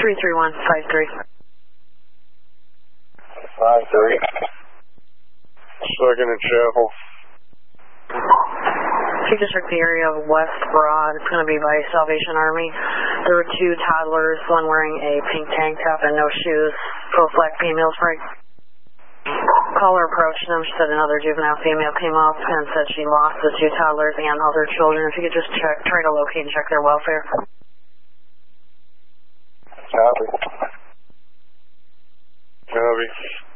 33153. 53. Second and Chapel. Chief District, the area of West Broad, it's going to be by Salvation Army. There were two toddlers, one wearing a pink tank top and no shoes, both black females, right? Caller approached them. She said another juvenile female came up and said she lost the two toddlers and other children. If you could just try to locate and check their welfare. Copy. Copy.